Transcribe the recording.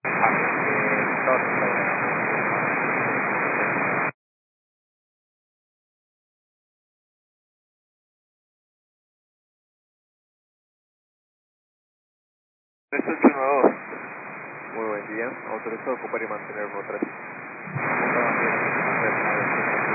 382. Muy buen día. Autorizado a ocupar y mantener ruta 3.